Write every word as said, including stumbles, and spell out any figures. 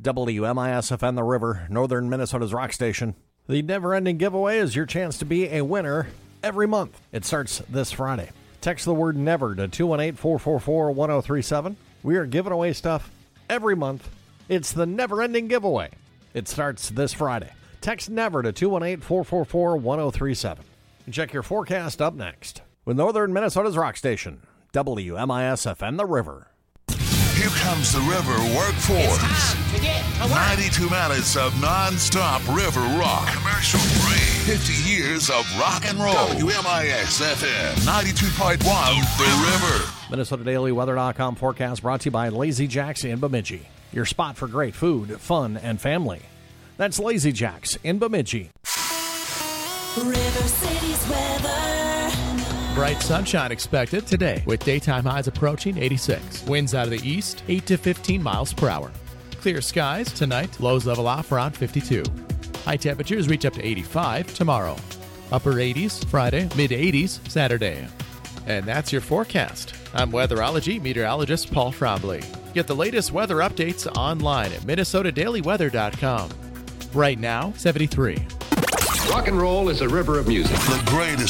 W M I S F N The River, northern Minnesota's rock station. The never-ending giveaway is your chance to be a winner every month. It starts this Friday. Text the word NEVER to two one eight, four four four, one zero three seven. We are giving away stuff every month. It's the never-ending giveaway. It starts this Friday. Text NEVER to two one eight, four four four, one zero three seven. And check your forecast up next with northern Minnesota's rock station, W M I S F N The River. Here comes the River Workforce. It's time to get to work. ninety-two minutes of non-stop river rock. Commercial free. fifty years of rock and roll. W M I S F M ninety-two point one The River. Minnesota Daily Weather dot com forecast brought to you by Lazy Jack's in Bemidji. Your spot for great food, fun, and family. That's Lazy Jack's in Bemidji. River City's weather. Bright sunshine expected today with daytime highs approaching eighty-six. Winds out of the east, eight to fifteen miles per hour. Clear skies tonight, lows level off around fifty-two. High temperatures reach up to eighty-five tomorrow. Upper eighties Friday, mid eighties Saturday. And that's your forecast. I'm weatherology meteorologist Paul Frombley. Get the latest weather updates online at Minnesota Daily Weather dot com. Right now, seventy-three. Rock and roll is a river of music. The greatest